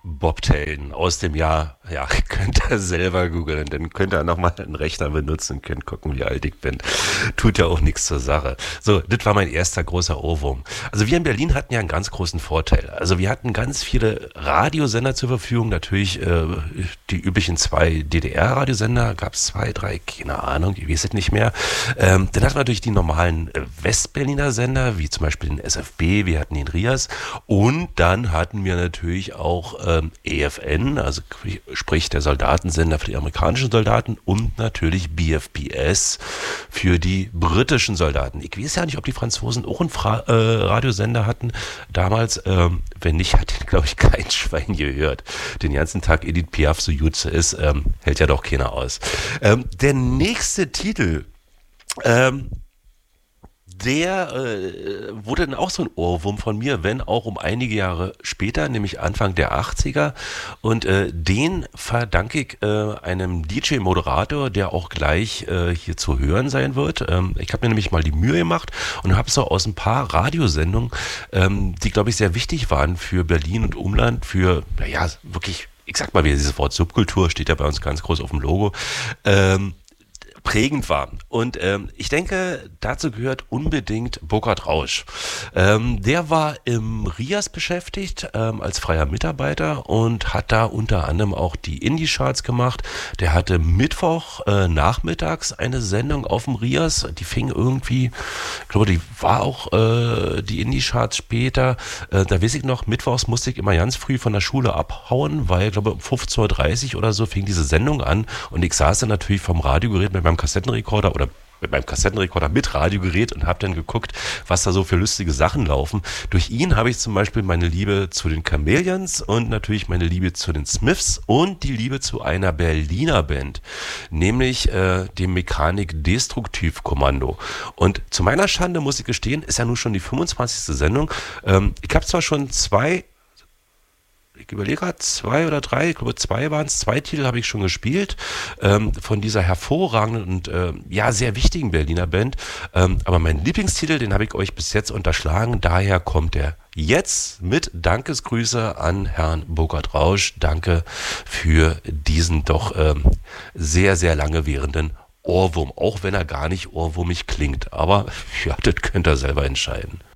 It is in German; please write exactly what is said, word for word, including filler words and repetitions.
Bobtail aus dem Jahr, ja, könnt ihr selber googeln, dann könnt ihr nochmal einen Rechner benutzen und könnt gucken, wie alt ich bin. Tut ja auch nichts zur Sache. So, das war mein erster großer Ohrwurm. Also wir in Berlin hatten ja einen ganz großen Vorteil. Also wir hatten ganz viele Radiosender zur Verfügung, natürlich äh, die üblichen zwei D D R-Radiosender, gab es zwei, drei, keine Ahnung, ich weiß es nicht mehr. Ähm, dann hatten wir natürlich die normalen äh, Westberliner Sender, wie zum Beispiel den S F B, wir hatten den RIAS und dann hatten wir natürlich auch äh, E F N, also sprich der Soldatensender für die amerikanischen Soldaten und natürlich B F P S für die britischen Soldaten. Ich weiß ja nicht, ob die Franzosen auch einen Fra äh, Radiosender hatten damals. Ähm, wenn nicht, hat den, glaube ich, kein Schwein gehört. Den ganzen Tag Edith Piaf, so gut sie ist, ähm, hält ja doch keiner aus. Ähm, der nächste Titel, ähm, der äh, wurde dann auch so ein Ohrwurm von mir, wenn auch um einige Jahre später, nämlich Anfang der achtziger. Und äh, den verdanke ich äh, einem D J-Moderator, der auch gleich äh, hier zu hören sein wird. Ähm, ich habe mir nämlich mal die Mühe gemacht und habe so aus ein paar Radiosendungen, ähm, die, glaube ich, sehr wichtig waren für Berlin und Umland, für, naja, wirklich, ich sag mal wieder, dieses Wort Subkultur steht ja bei uns ganz groß auf dem Logo, ähm, prägend war. Und ähm, ich denke, dazu gehört unbedingt Burkhard Rausch. Ähm, der war im RIAS beschäftigt ähm, als freier Mitarbeiter und hat da unter anderem auch die Indie-Charts gemacht. Der hatte Mittwoch äh, nachmittags eine Sendung auf dem RIAS. Die fing irgendwie, ich glaube, die war auch äh, die Indie-Charts später. Äh, da weiß ich noch, mittwochs musste ich immer ganz früh von der Schule abhauen, weil ich glaube, um fünfzehn Uhr dreißig oder so fing diese Sendung an und ich saß dann natürlich vom Radiogerät mit meinem Kassettenrekorder oder mit meinem Kassettenrekorder mit Radiogerät und habe dann geguckt, was da so für lustige Sachen laufen. Durch ihn habe ich zum Beispiel meine Liebe zu den Chameleons und natürlich meine Liebe zu den Smiths und die Liebe zu einer Berliner Band, nämlich äh, dem Mechanik-Destruktiv-Kommando. Und zu meiner Schande muss ich gestehen, ist ja nun schon die fünfundzwanzigste Sendung. Ähm, ich habe zwar schon zwei Ich überlege gerade, zwei oder drei, ich glaube zwei waren es, zwei Titel habe ich schon gespielt, ähm, von dieser hervorragenden und äh, ja sehr wichtigen Berliner Band. Ähm, aber mein Lieblingstitel, den habe ich euch bis jetzt unterschlagen, daher kommt er jetzt mit Dankesgrüße an Herrn Burkhard Rausch. Danke für diesen doch ähm, sehr, sehr lange währenden Ohrwurm, auch wenn er gar nicht ohrwurmig klingt. Aber ja, das könnt ihr selber entscheiden.